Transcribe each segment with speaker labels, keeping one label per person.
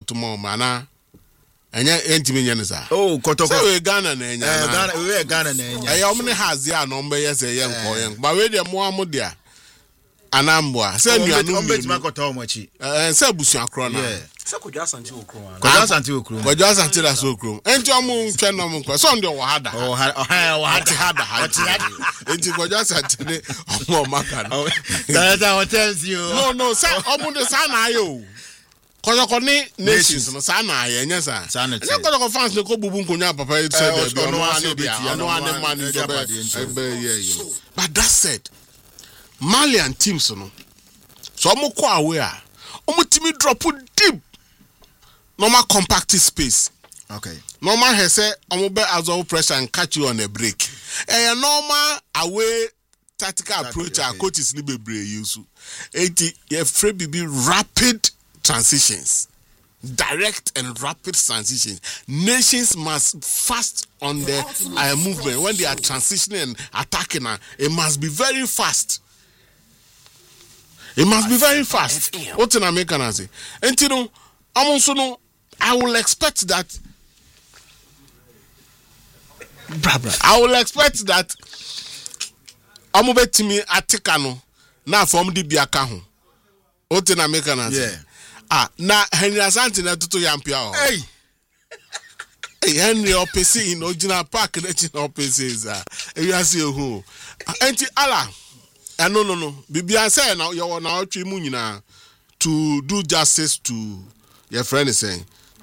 Speaker 1: to mom mana enya entimi nya nisa
Speaker 2: kotoko
Speaker 1: so Ghana na enya
Speaker 2: Ghana na enya
Speaker 1: ya omne hazi a no mbe yese ye nko ye ba we de mo amudia anambwa se nuanu
Speaker 2: ombe makota omachi
Speaker 1: se busu akro na
Speaker 3: se kodwa asante okro
Speaker 1: kodwa asante la so okro enti omu ntwe no mu so ndo wo hada hada enti kodwa asante ne omo maka no
Speaker 2: that tells you
Speaker 1: no se omu de sa na ayo Kojoko ni nations no sa na aye nya sa nya kojoko fans ne ko bubu nkonya papa you said there no one man but that said Malian teams no so omo ko away a omo timi drop deep normal compact space normal he say omo be absorb pressure and catch you on a break normal away tactical approach our coaches ni bebre use enti ye free bibi rapid transitions, direct and rapid transitions. Nations must fast on their movement when they are transitioning and attacking. It must be very fast. It must be very fast. What in America I say? And you know, I'm also no. I will expect that. I will expect that. I'm over to me atikano now from the biakahu. What in America I say? Na Henry Asante na tutu yampia o. Henry opesi in original park na chi na opesi za. You see who. Enti ala. No. Bibia say na you na otwe mu nyina to do justice to your friend is saying.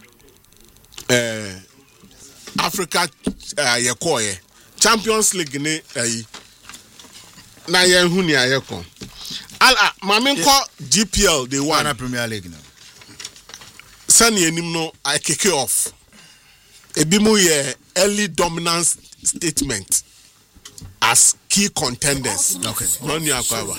Speaker 1: Africa ye koye. Champions League ni na ye hu ni ayekon. Ala mame ko GPL they won
Speaker 2: Premier League now.
Speaker 1: Sunny enim no I kick it off. Ebimu ye early dominance statement as key contenders.
Speaker 2: Okay.
Speaker 1: Noni akwa.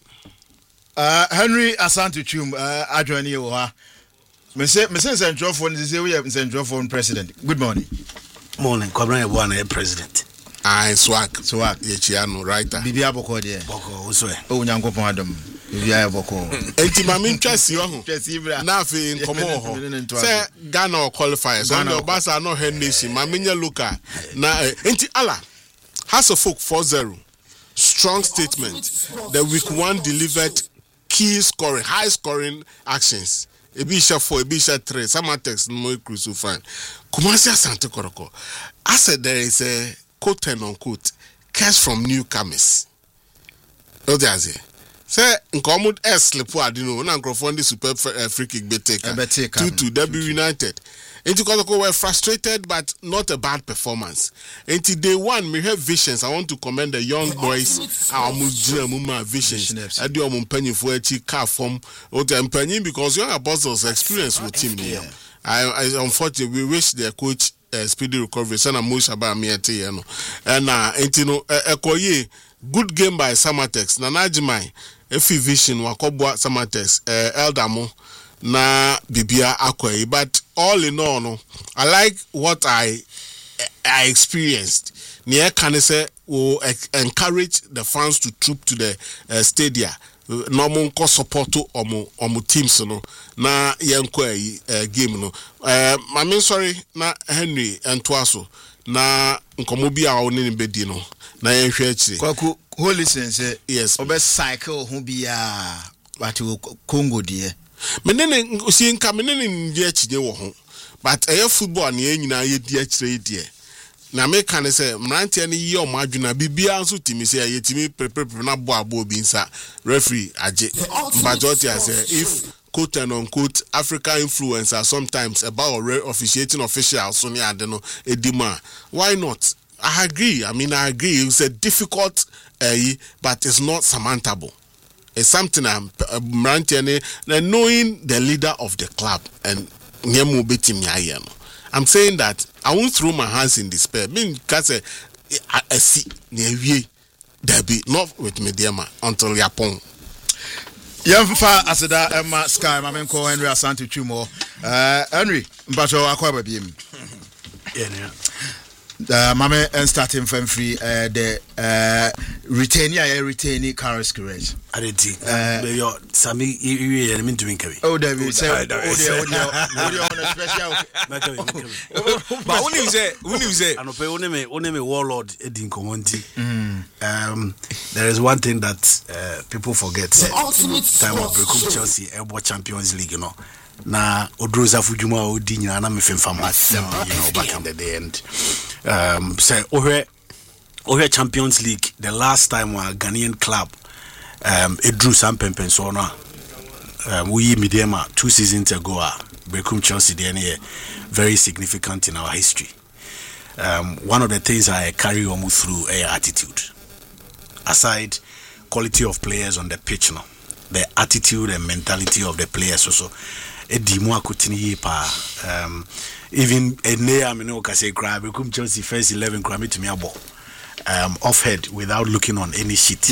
Speaker 2: Henry Asante Twum adwani wo ha. Me say Central Phone say we have Central Phone president. Good morning.
Speaker 3: Morning. Kwabran Yeboah na president.
Speaker 1: Swag. Ye chiano writer.
Speaker 2: Bibi aboko de.
Speaker 3: Boko so.
Speaker 2: O nyankopon adom. Bibi aboko.
Speaker 1: Enti mami ntwesi ho. Na afi nkomo ho. Say Ghana qualifiers. So the Obasa no head nation. Mami nya local. Na enti ala. House of Folk 4-0. Strong statement. The week 1 delivered key scoring, high scoring actions. Ebisha 4, Ebisha 3. Samatex no crucial fine. Kumasi Asante Koroko. I said there is a quote and unquote cash from newcomers. No there say nkomud slip adino na nkrofo ndi super free kick betake 2-2 W United. Enti Kotoko were frustrated but not a bad performance. Enti day one we have visions. I want to commend the young boys our muma visions. I do mpanyin for echi car form o the mpanyin because young apostles experience with team here. I unfortunately we wish their coach speedy recovery sana Musa ba miete ye no na enti no ekoye good game by Samatex na Najimai efi vision wakobwa Samatex Eldamo na bibia akwai but all in all no I like what I experienced near can say will encourage the fans to troop to the stadia normal ko support omo teams no na yenko game no mame sorry na Henry Entwaso na nkomo bi a woni bedi no na yenhwe akire
Speaker 2: kwaku holy sense
Speaker 1: yes
Speaker 2: obe cycle ho bia but Congo die
Speaker 1: menene usienka menene ndi akide wo ho but football na nyina ye di akire die na me kan say mrantie ne yi o madwuna bibia nso timi say yetimi prepare na bo abo bi nsa referee age majority say if quote and unquote African influencers sometimes about officiating officials so near ade no edima why not I agree it's a difficult but it's not surmountable. It's something I'm knowing the leader of the club and I'm saying that I won't throw my hands in despair. Because I see there be not with Mediama until Yapon.
Speaker 2: Yamfa aseda Emma Sky mamenko Henry Asante Twum Henry mbacho akwa babiem. Mame and starting from free the retaining Carlos Courage.
Speaker 3: I did see. Your Sammy, you mean to make
Speaker 2: Oh, David, say, on a special.
Speaker 4: But when you say,
Speaker 3: and only me warlord Edin Comonti. There is one thing that people forget. Time of Brekum Chelsea Airborne Champions League, you know. Na Odroza Fujuma Odinya na me femfa masem, you know, back in the day. And say Ohe Champions League, the last time our Ghanaian club it drew some pempen so na we Midema 2 seasons ago Brekum Chelsea DNA very significant in our history. One of the things I carry on through attitude. Aside quality of players on the pitch now, the attitude and mentality of the players also even I mean no say grab Brekum Chelsea first 11 crime to me about off head without looking on any sheet.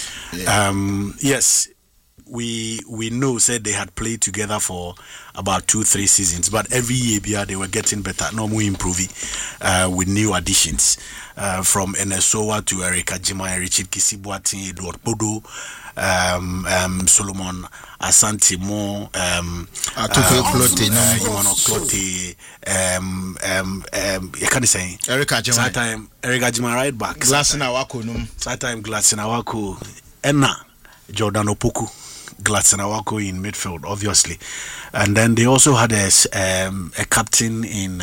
Speaker 3: Yes, we know said they had played together for about 2-3 seasons, but every year they were getting better, no more improving with new additions from Enesowa to Erica Jima, Richard Kisibuati, Edward Bodo, Solomon Asante Mo,
Speaker 2: Atupe Clote,
Speaker 3: Imano Clote, you can't say
Speaker 2: Erica Jima.
Speaker 3: Sometime Erica Jima right back.
Speaker 2: Glassina Wako num.
Speaker 3: Sometime Glassina Wako, Enna Jordan Opoku. Glatzenawako in midfield, obviously, and then they also had a captain in.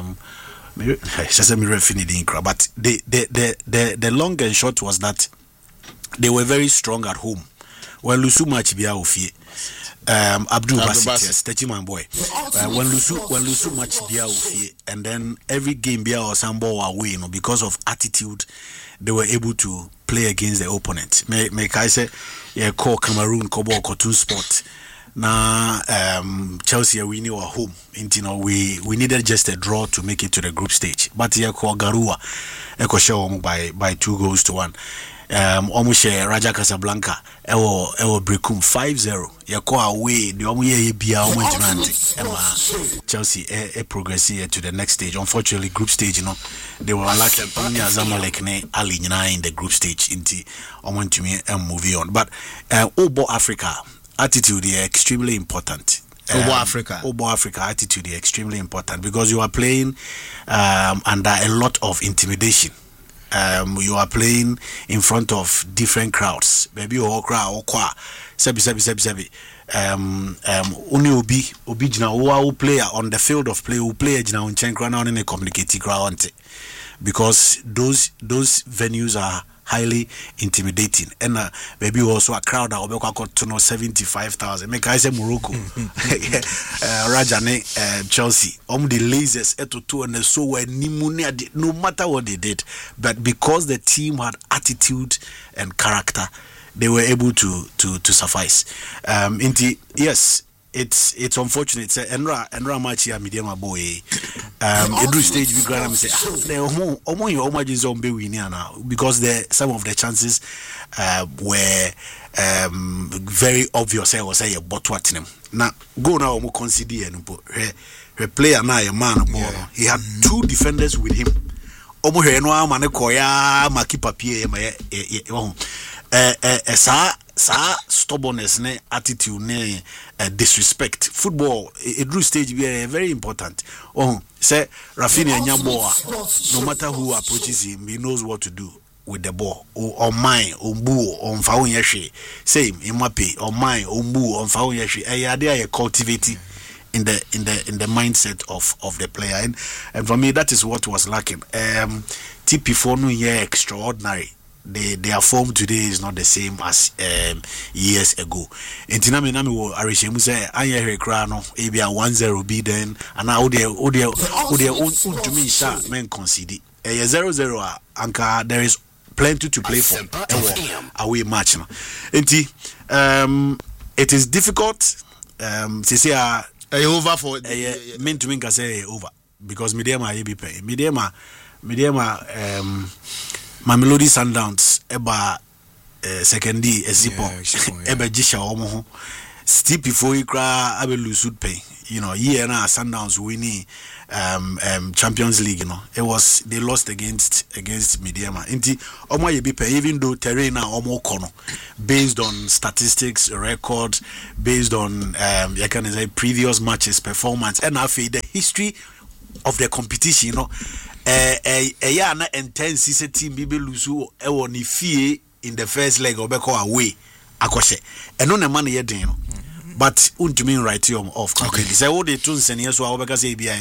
Speaker 3: But the long and short was that they were very strong at home. When Lusu match bia ofie, Abdul Basit, yes, 30-man boy. When Lusu match bia ofie, and then every game bia or sambo away, you know, because of attitude, they were able to play against the opponent. Make I say, yeah, call Cameroon, Kobo, Kotun Sport. Now, Chelsea we knew our home. You know, we needed just a draw to make it to the group stage. But yeah, call Garua, Eko show by 2-1. Almost Raja Casablanca, Ewo Brekum 5-0. Yako away, the Omuye Bia Chelsea progress here to the next stage. Unfortunately, group stage, you know, they were like Zamalek ne Ali in the group stage into Omontumi and moving on. But Obo Africa attitude is extremely important.
Speaker 2: Obo Africa
Speaker 3: attitude is extremely important because you are playing under a lot of intimidation. You are playing in front of different crowds. Maybe or crowd or qua sebi. Only obi jina who player on the field of play who play jina on chenkra now in a communicating crowd because those venues are highly intimidating and maybe also a crowd that got to know 75,000. Make I say Morocco, Rajane, Chelsea, the lasers eto and so were no matter what they did, but because the team had attitude and character, they were able to suffice. Yes. It's unfortunate. It's Enra match here medium boy. Every stage we grant say because some of the chances were very obvious. I was say but what them now go now consider her player now a man he had 2 defenders with him. Omo he no amane koya maki papier stubbornness ne attitude ne disrespect football drew stage be very important. Say Rafinha Nyamboa, no matter who approaches him, he knows what to do with the ball. On mine, on boo, on Faunyashi, same Imape, on mine, on boo, on Faunyashi. They are cultivating in the mindset of the player, and for me that is what was lacking. TP4 no year extraordinary. Their form today is not the same as years ago. And Tinami wo Arishemu say anya hekra no e bia 1-0 be then and now they to me sha men concede 0-0 anka there is plenty to play for away match no. Enti it is difficult say
Speaker 2: over for
Speaker 3: men to me can say over because Midema Mamelodi Sundowns eba second D ezipo eba jisha omo ho steep before he cry I will lose pay. Year na Sundowns winning Champions League, they lost against Mediama. Inti omo ye be even though terrain na omo kono based on statistics, records, based on you can say previous matches performance and the history of the competition, ya na intensity bibe lusu e woni fie in the first leg obeko away akoshe eno na man ye den but untumi right you off completely say what they tun senior so obeka say bia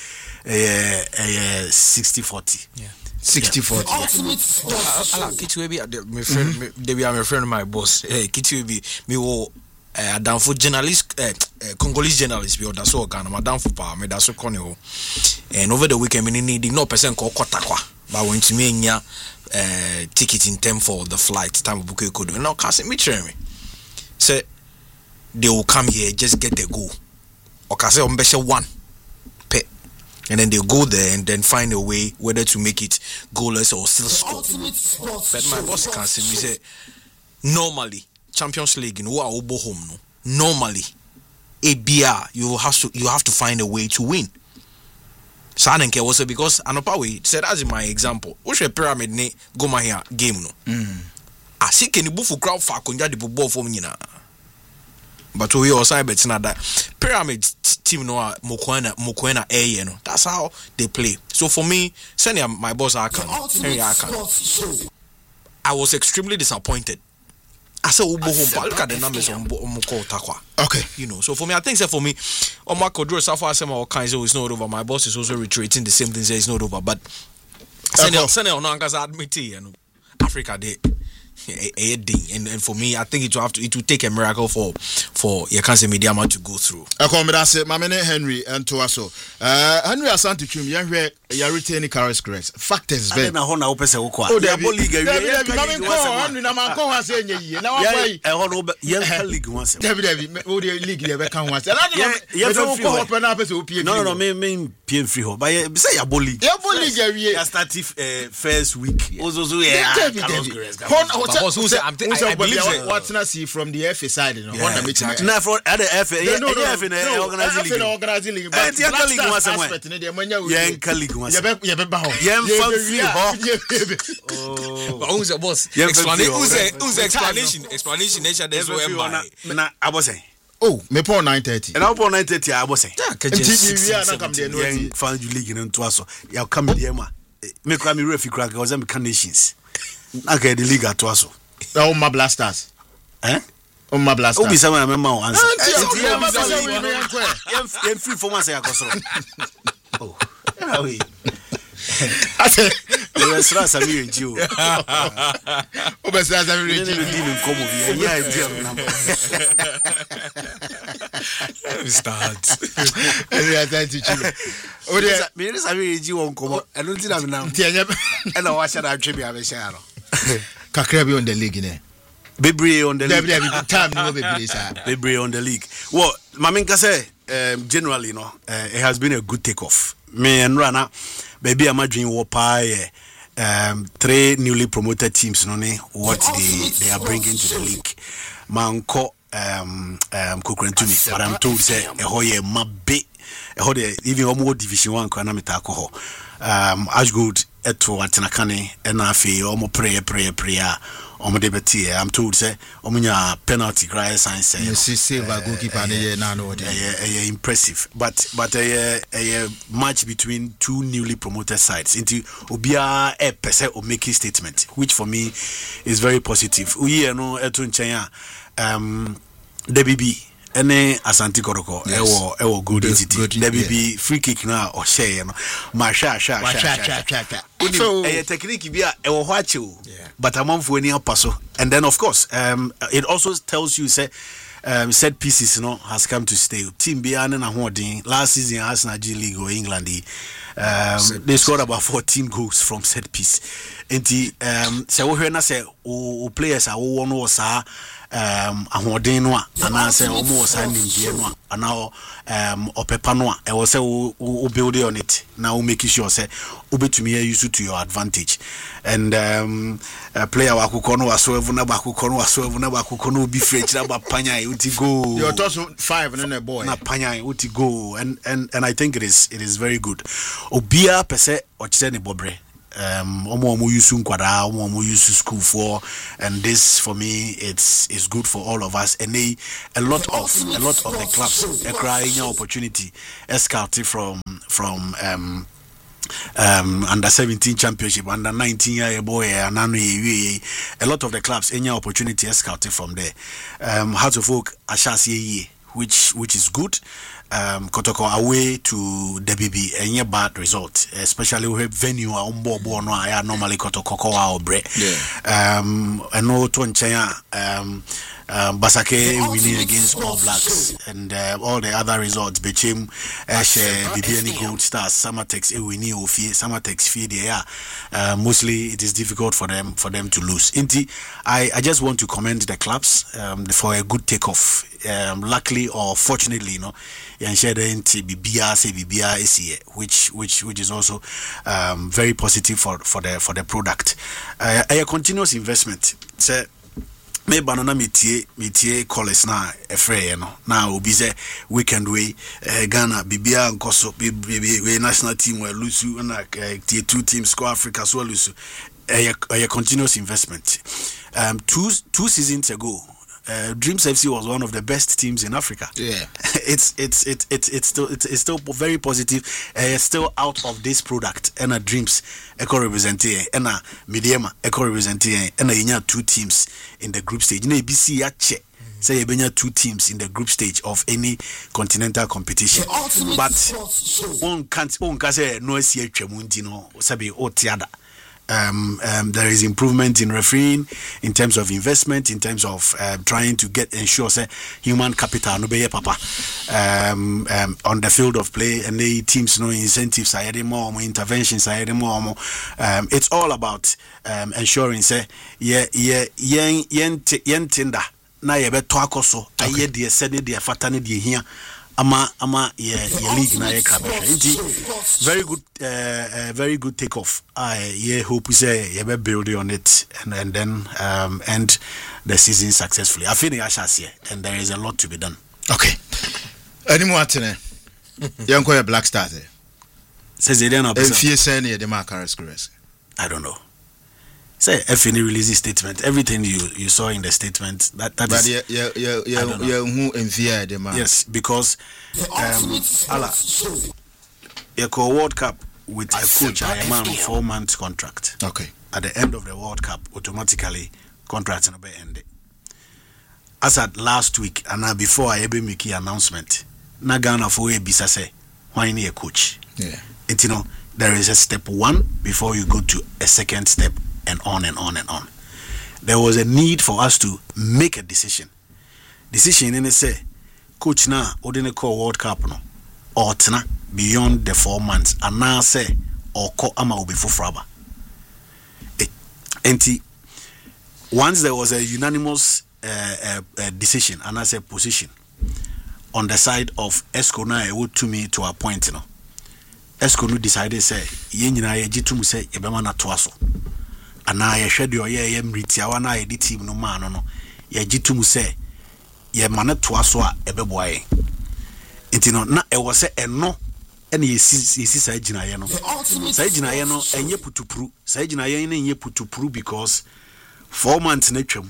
Speaker 3: 60-40
Speaker 2: 60-40
Speaker 4: Kitwe be my friend they be my friend my boss Kitwe be me wo Adamfo journalist Congolese journalist be oda so Ghana madam for power me da so kone ho and over the weekend me need no person ko kotakwa but when to me nya ticket in time for the flight time book e could now can me tell me say they will come here just get a goal or can say one pay and then they go there and then find a way whether to make it goalless or still score. But my boss can say me say normally Champions League in Obo home no normally ABR you have to find a way to win. So I don't care also because Anopa we said as in my example, which a pyramid ne go my here game no. I see can you for crowd for konja the ball for me na. But we also bet na that pyramid team no Mokoena no. That's how they play. So for me, send my boss I was extremely disappointed. I said, look at the numbers on Moko Takwa.
Speaker 2: Okay.
Speaker 4: So for me, I think for me, on my Kodro Safa Sema or Kaiser is not over. My boss is also reiterating the same thing, says it's not over. But Sene on Angas admit Africa Day. And for me, I think it will take a miracle for you can't say Mediama to go through.
Speaker 2: My name is Henry and Toaso. Henry Asante Chum, you retain Carlos Grace. Fact is very.
Speaker 3: I don't know how
Speaker 2: Oh, the league.
Speaker 3: first week.
Speaker 4: I believe
Speaker 2: what's not see from the FA side,
Speaker 3: Now from other FA, organizing league, but
Speaker 4: explanation there's no
Speaker 2: I was saying. Oh, me upon 9:30.
Speaker 3: And upon 9:30, I was saying.
Speaker 2: Find
Speaker 3: you league in Twaso. You come here, ma. Me come me refi crack. I was am nations. Okay, the league at Twaso.
Speaker 2: Oh, my blasters. Oh, my blasters.
Speaker 3: Oh, be someone remember answer. I'm free for myself. Oh, I said, let's rest a million Jew.
Speaker 2: Oh, but that's a really dealing come over. Yeah,
Speaker 4: start.
Speaker 2: Oh, yeah,
Speaker 3: there is a really Jew on come. I don't think I'm now. And I watch that tribute. I will share.
Speaker 2: Kakrabi on the league, ne?
Speaker 3: Bebre on the league.
Speaker 2: Bebre
Speaker 3: on the league. Well, Maminka say, generally, it has been a good takeoff. Me and Rana, baby, I'm dream whoopie. 3 newly promoted teams, what they are bringing to the league. Manko, Kukrentuni, but I'm told say a hoye mabe, a hoye even almost Division 1 Kwanamita Ashgood eto Atenakane enafe omo prayer omo debate. I'm told say omunya penalty cry sign say
Speaker 2: save a goalkeeper na no
Speaker 3: impressive but a match between 2 newly promoted sides into obia a pese o make a statement which for me is very positive. We no eto nchenya DBB ene Asante Koroko ewo good entity DBB free kick na o share no ma sha so technique bia ewo ho ache o but amamfo ani apaso. And then of course it also tells you say set pieces has come to stay. Team bia na holding last season Arsenal G League or England they scored about 14 goals from set piece. Enti say wo hwe na say o players a wo no sa ahoden no a anaasɛ ɔmo wɔ saa nimdeɛ no a anaa ɔpepa no a ɛwɔ sɛ wo build on it na wo make sure sɛ wobɛtumi use to your advantage. And player wakokɔ no wasoevu na bakokɔ no wasoevu na bakokɔ no obi fetch na bapanya uti go
Speaker 2: your toss 5 and a boy
Speaker 3: na panya uti go. And I think it is very good. Obia pese ochise ne bobre omo use nkwada omo use school for, and this for me it's good for all of us. And a lot of the clubs crying opportunity scouted from under 17 championship, under 19 year boy, and a lot of the clubs any opportunity scouted from there. Hearts of Oak Ashasi, which is good. Kotoko away to the BB any bad result, especially we have venue on board no I normally Kotoko or bre. And no Tonchaya Basake winning against All Blacks, and all the other results became BBN Gold Stars, Samatex winning or Samatex fee there. Mostly it is difficult for them to lose. Inti, I just want to commend the clubs for a good takeoff. Luckily or fortunately, which is also very positive for the product. A continuous investment. So, me banana metie college na efre no na obi say weekend way Ghana bibia nkoso we national team we lose na tier 2 teams score Africa so lose a continuous investment. Two seasons ago Dreams FC was one of the best teams in Africa.
Speaker 2: Yeah,
Speaker 3: it's still very positive. Still out of this product. And a Dreams echo representing and a Mediema echo representing and a 2 teams in the group stage. BC yache say you 2 teams in the group stage of any continental competition. But one can't say no see no sabi otiada. There is improvement in refereeing, in terms of investment, in terms of trying to ensure human capital no be papa on the field of play, and the teams no incentives are more interventions are more. It's all about ensuring yen tinda na ye beto akoso aye de sene de fatane de hia ama league na ye very good takeoff. I hope we say you be build on it and then end the season successfully. I feel I shall see, and there is a lot to be done.
Speaker 2: Okay. Any more tene? Yanko ya Black Stars.
Speaker 3: Says they don't know. I don't know. Say FNA releases statement. Everything you saw in the statement that
Speaker 2: but
Speaker 3: is yes, because you call World Cup with a coach a man 4-month contract.
Speaker 2: Okay.
Speaker 3: At the end of the World Cup, automatically contracts will be ended. As at last week and now before I ever make the announcement, na Ghana for a bisa say why need a coach?
Speaker 2: Yeah.
Speaker 3: It there is a step 1 before you go to a second step. And on and on and on. There was a need for us to make a decision. Decision in say, coach na odine call World Cup no or tna beyond the 4 months and now say or call ama obi fofraba. Once there was a unanimous decision and as a position on the side of Esco na would to me to appoint no. Esco no decided say ye nyina ye gitum say ye bema na toaso. Ana ye hwede oye mritiawa na ye di team no ma no ye gitum say ye mane toaso a ebeboa ye intino na e wo say eno ene yesi sa ginaye no sa ginaye no enye putupuru sa ginaye no enye putupuru because 4 months na twam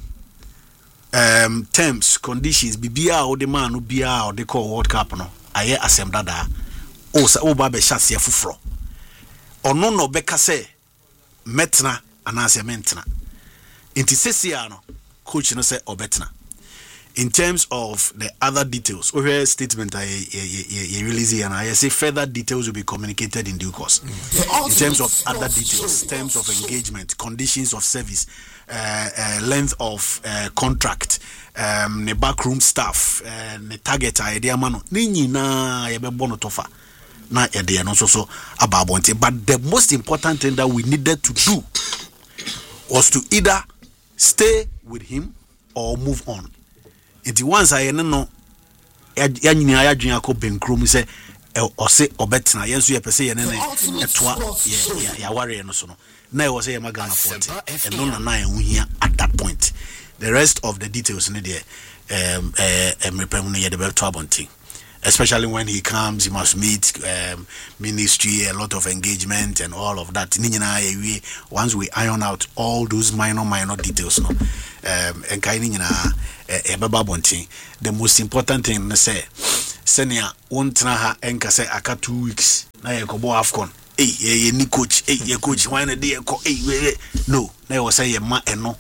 Speaker 3: terms conditions bibia o de man no bia o de call World Cup no aye asem dada o sa o ba be hyase afufro ono no beka say metna anase mentna inti sesia no coach no say obetna. In terms of the other details, over statement I release and I say further details will be communicated in due course. In terms of other details, terms of engagement, conditions of service, length of contract, the backroom staff, the target idea mano. Ni na yebe bono tofa na yede no so ababonte. But the most important thing that we needed to do was to either stay with him or move on. It once I no yanyina yadwen akọ benkrom say or say obetina yenso ye pese ye ne etoa ya ware no so no na e wo say ye magana forte and no na ehun hia at that point. The rest of the details in there especially when he comes, he must meet ministry, a lot of engagement and all of that. Once we iron out all those minor details, no, the most important thing is say, senior won't ha enka say aka 2 weeks. Na ye ko bo AFCON. Hey, ni coach. Hey, ye coach. Why na dey ko? Hey, no. Na ye say ye ma eno.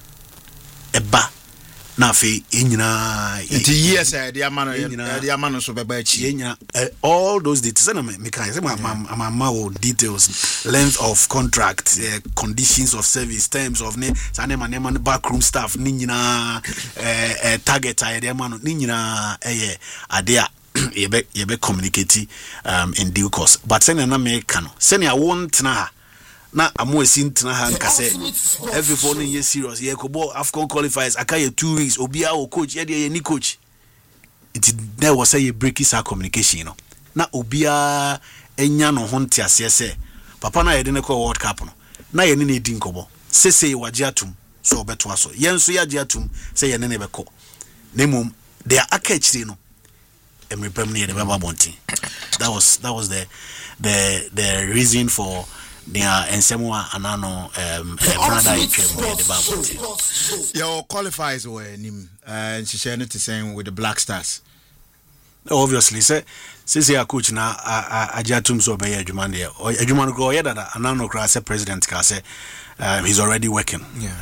Speaker 3: Eba. Na fe nyina
Speaker 2: yes the amano so beba chi
Speaker 3: all those details na me can say my details, length of contract, conditions of service, terms of ne sanema backroom staff ni nyina target ay the amano ni nyina ade a ye be communicate in due course. But senior na me kan senior won't na na amoesi ntina ha nka say every phone ye serious ye ko bo AFCON qualifiers aka ye 2 weeks obia o coach ye ni coach it there was say ye break his communication no na obia enya no ho ntiase say papa na ye de ne ko World Cup no na ye ne ne di nkobo sese waje atum so obeto aso ye nso ya je atum say ye ne ne beko na mum they are akachiri no emrepem ne ye de baba bonti. That was the reason for and someone anano brother the Bible.
Speaker 2: Your qualifiers were him and she shared it the same with the Black Stars.
Speaker 3: Obviously, say a coach na ajatum so be adwuma de adwuma go ye dada anano kra say president ka say he's already working.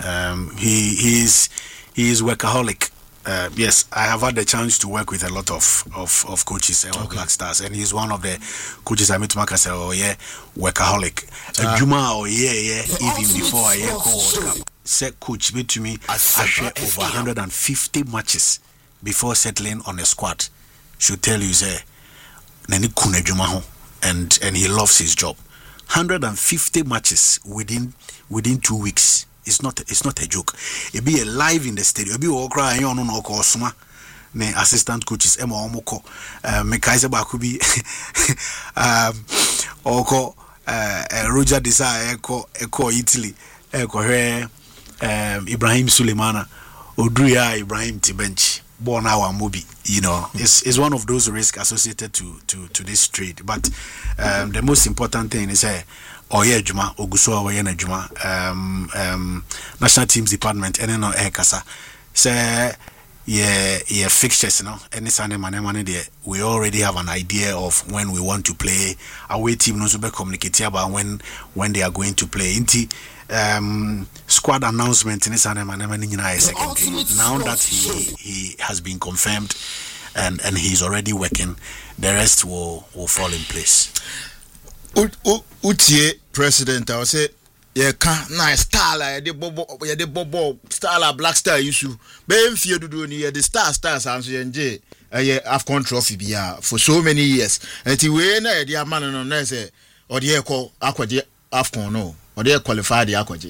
Speaker 3: He is workaholic. Yes, I have had the chance to work with a lot of coaches at Black Stars, and he's one of the coaches I met to say, oh yeah, workaholic. Juma or yeah, even before I call World Cup. Said coach to me, I share over 150 matches before settling on a squad. Should tell you say, Nani Kune Juma ho, and he loves his job. 150 matches within 2 weeks. It's not a joke. It be a live in the stadium. It be all cry on no call suma. Ne assistant coaches Emma Omoko, me Kaiser Bakubi, Oko, Roger Desa, Eko Italy, Eko Ibrahim Suleimana, Odria Ibrahim Tibench, born our Mobi. You know, it's one of those risks associated to this trade. But the most important thing is Oye Juma, Oguso Oyena Juma, National Teams Department, and no Ekasa. Say, yeah, fixtures, you know, any Sunday, money there. We already have an idea of when we want to play. Away team knows to communicate about when they are going to play. Inti squad announcement in Sunday, money secondary. Now that he has been confirmed and he's already working, the rest will fall in place.
Speaker 2: Utie president I say ye ka na star la ye de bobo star la Black Star issue be mfie dudu ni ye the stars anso ye nje ye AFCON trophy bia for so many years enti we na ye de amano no na say o de ekọ akwaje AFCON no o de qualify de akwaje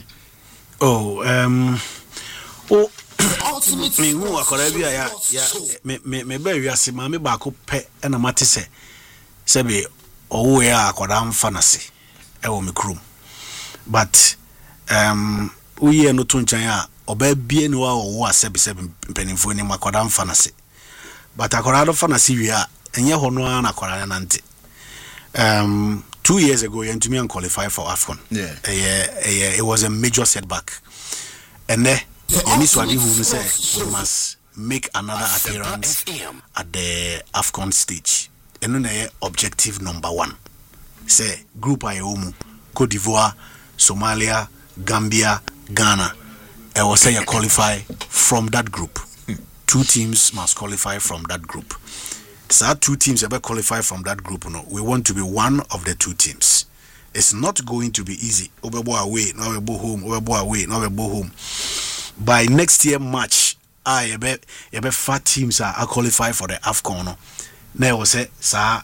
Speaker 3: me hu akora bia ya me ba wiase ma me ba ko pe na mate se be owo ya akoda mfanase ewo me krum but uye no to nchan a oba bie ni wa owo asebesebe mpanimfo ni makoda mfanase but akoda do fanase wi a enye ho no na akoda na nte 2 years ago you to me and qualify for AFCON. It was a major setback and then who say we must make another appearance at the AFCON stage. And then objective number 1. Say group Iomu, Cote d'Ivoire, Somalia, Gambia, Ghana. I will say you qualify from that group. 2 teams must qualify from that group. So 2 teams ever qualify from that group. No, we want to be one of the 2 teams. It's not going to be easy. Overbo away, now we go home. Overbo away, now we go home. By next year March, I bet 4 teams are qualify for the AFCON. No? Now we say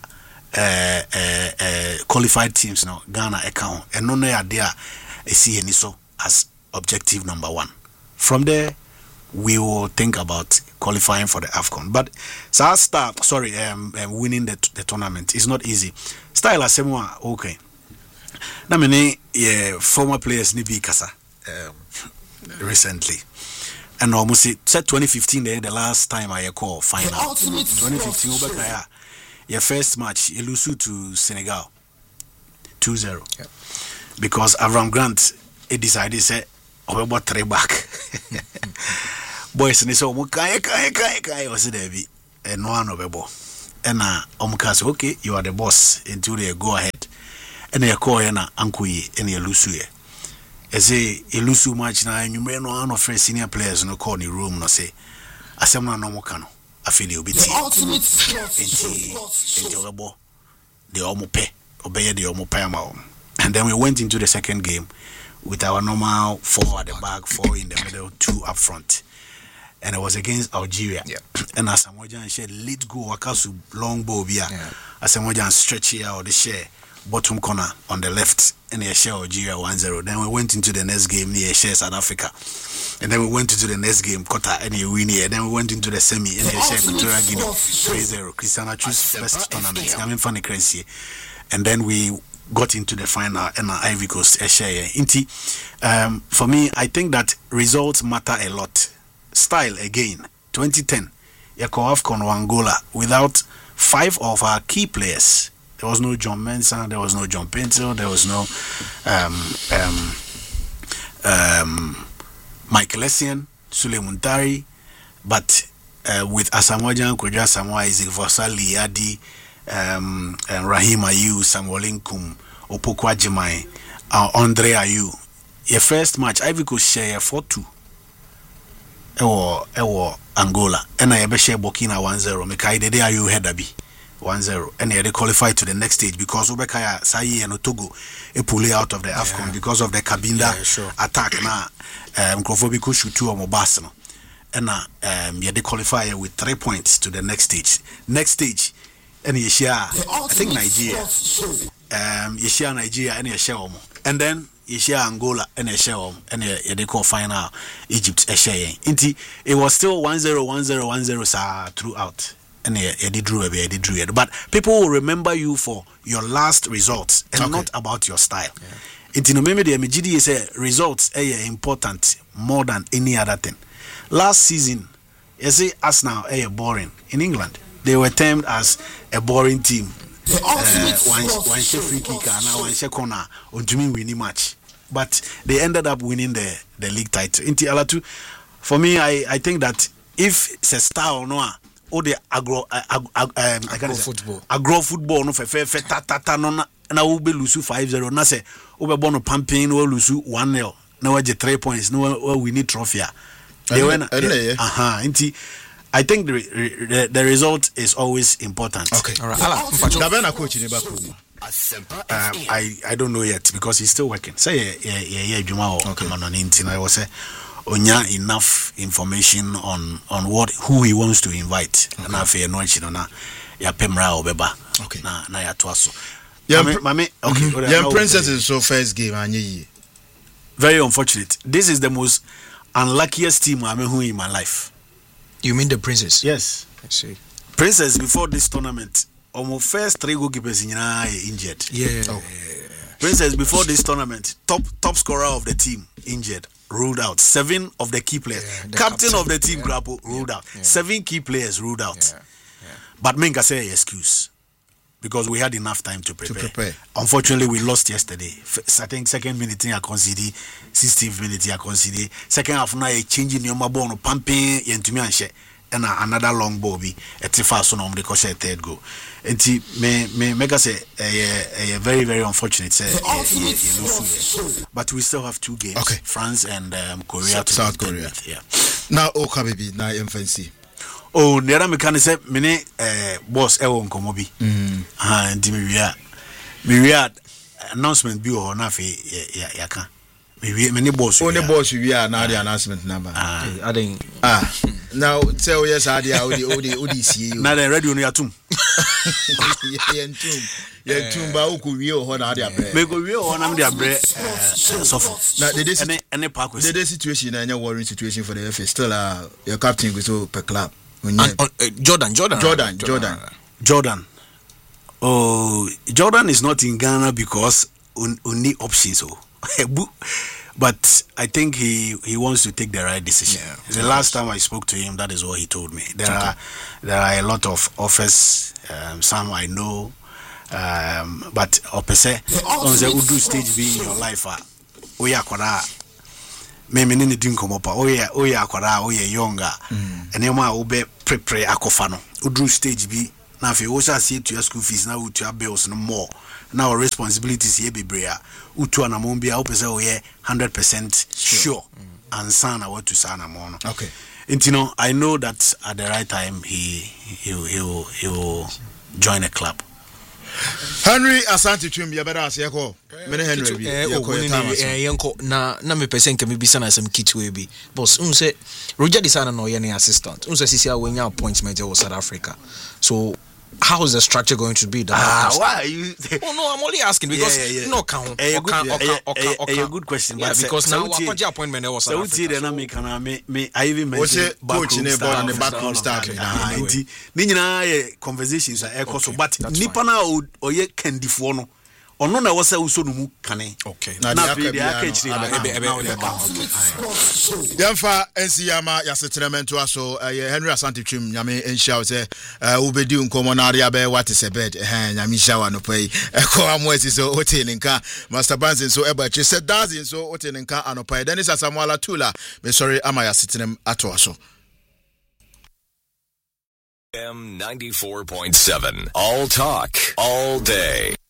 Speaker 3: qualified teams now Ghana account and no idea see any so as objective number 1. From there we will think about qualifying for the AFCON. But winning the tournament is not easy. Style as okay. Na many former players ni bi kasa recently. And almost said 2015 the last time I call final. 2015 Obekaya. Your first match, you lose to Senegal 2-0. Yeah. Because Avram Grant decided to say, "Oh, about 3 back." Boys, and they said, "Kai was there be and no one over." And Omkas, okay, you are the boss until they go ahead. And they call na Ankuyi and you lose here. As a Lusu match now, and you may know one of our senior players no call in the room no say, "Asemna no mokano." I feel you'll be the ultimate and then we went into the second game with our normal 4 at the back, 4 in the middle, 2 up front, and it was against Algeria. Yeah. And as Samojan said, lead go Wakasu long ball here. As Samojan stretch here or the share bottom corner on the left, and they share Algeria 1-0. Then we went into the next game near share South Africa. And then we went into the next game, Qatar, and he win here. Then we went into the semi, and he shared Equatorial Guinea 3-0. Cristiano choose best tournament. Coming from the crazy. And then we got into the final, and Ivory Coast share. For me, I think that results matter a lot. Style again, 2010, AFCON Angola without 5 of our key players. There was no John Mensah, there was no John Pinto, there was no Michael Essien, Sule Muntari, but with Asamoah Kodja Samoa, Isaac Vasali, Adi, Rahim Ayew, Samuel Nkum, Opoku Ajimai, Andre Ayew. Your first match, Ivory Coast share 4-2. Ewo Angola. And I share Burkina 1-0. Mekai Dede Ayew Hedabi 1-0. And they qualified to the next stage because Obekaya Sayi and Otogo pull out of the AFCON because of the Kabinda attack na Mkrofobiko Shutu or Mobasano. And they qualify with 3 points to the next stage. Next stage, and you share, I think Nigeria. You share Nigeria and you share Omo. And then you share Angola and you share Omo. And they call final Egypt a share. It was still 1-0, 1-0, 1-0 throughout. And they drew it. But people will remember you for your last results and not about your style. It's no maybe the MGD is results are important more than any other thing. Last season, you see us now boring in England. They were termed as a boring team. One free kicker now one corner on to winning match, but they ended up winning the league title. Inti Alatu, for me, I think that if it's a star or no. Or the agro football no fe ta no na wo be lose 5-0 na say wo be born pumping no lose 1-0 na we get 3 points no we need trophy. They win. I think the result is always important.
Speaker 2: Okay.
Speaker 3: All right. I don't know yet because he's still working. Say I was say onya enough information on who he wants to invite. Na fe no chi no na ya pemra obeba.
Speaker 2: Okay.
Speaker 3: Na ya toaso.
Speaker 2: Mame, okay. Yeah, Princess is so first game anyi.
Speaker 3: Very unfortunate. This is the most unluckiest team I'm in my life.
Speaker 4: You mean the Princess?
Speaker 3: Yes.
Speaker 4: I see.
Speaker 3: Princess before this tournament, almost first 3 goalkeepers injured.
Speaker 4: Yeah.
Speaker 3: Oh. Princess before this tournament, top scorer of the team injured, ruled out. 7 of the key players. Yeah, captain of the team, Grappo, ruled out. 7 key players ruled out. Yeah. But Menga say excuse. Because we had enough time to prepare. Unfortunately, we lost yesterday. I think second minute I conceded, 16th minute I conceded. Second half now changing your ball no pumping into me and another long ball be at the fast on the third goal. And me make us a very very unfortunate. But we still have 2 games. Okay. France and Korea.
Speaker 2: South Korea.
Speaker 3: Yeah.
Speaker 2: Now Okabibi now infancy.
Speaker 3: Oh, the other mechanic said, "Mene boss, ewo nkomobi." And we are announcement be or na fe yaka. We many boss.
Speaker 2: Only boss we are now the announcement number.
Speaker 4: I think
Speaker 2: Now tell yes idea odi see you.
Speaker 3: Na the radio no yatum.
Speaker 2: Yentum ba uku wie ho na ade abre.
Speaker 3: Me go wie ho na me de abre sofo.
Speaker 2: Na the
Speaker 3: any park with
Speaker 2: the situation na worrying situation for the FA still your captain go so per club.
Speaker 4: Jordan.
Speaker 3: Oh, Jordan is not in Ghana because only options but I think he wants to take the right decision. The last time I spoke to him, that is what he told me. There are a lot of offers, some I know, but opese on the Udu stage be in your life, oya kwara me ni din komo pa oya kwara oya younger and you ma obe prepare akofa no Udu stage be na fe wo sha see to your school fees na utu your bills no more. Now responsibilities here be brea utu anamombia opese oye 100% sure and sana what to sana mono.
Speaker 2: Okay.
Speaker 3: And you know, I know that at the right time he will join a club.
Speaker 2: Henry Asante Twim ya beda ase ko me Henry bi
Speaker 4: yenko na me pese nke me bisa na some kitwe bi boss say Roger Disana no ye ne assistant say sisia wenya appointment in South Africa, so how is the structure going to be?
Speaker 3: Why are you?
Speaker 4: Oh no, I'm only asking because no count.
Speaker 3: A good question.
Speaker 4: Yeah, because now what appointment was
Speaker 3: so I even mentioned
Speaker 2: coach in the backroom staff.
Speaker 3: Conversations are echo so, but nipa na oye kendifo no. Ono na wose uso no mu kane.
Speaker 4: Okay.
Speaker 2: Na Yamfa NCAMA yasetremento aso Henry Asante Twim nyame enhia se ubedi nkomo na area be what is a bed nyame shawa no pai eko amwesi so hotel nka Master Bansin so ebachi se dazin so hotel nka anopai Dennis Asamoah Tula me sorry ama yasetrem ato aso
Speaker 5: M94.7 all talk all day.